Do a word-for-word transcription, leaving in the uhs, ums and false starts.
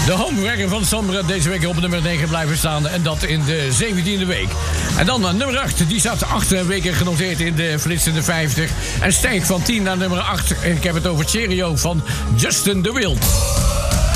De homewerker van Sombra deze week op nummer negen blijven staan. En dat in de zeventiende week. En dan uh, nummer acht. Die staat acht weken genoteerd in de flitsende vijftig. En stijgt van tien naar nummer acht. En ik heb het over Cheerio van Justin de Wild.